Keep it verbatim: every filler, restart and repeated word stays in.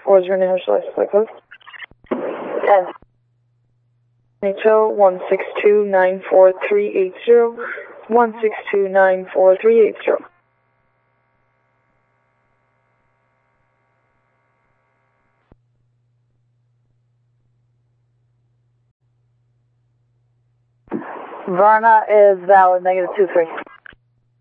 What is your national license code? ten. H L one six two nine four three eight zero, one six two nine four three eight zero. Varna is valid, negative two three.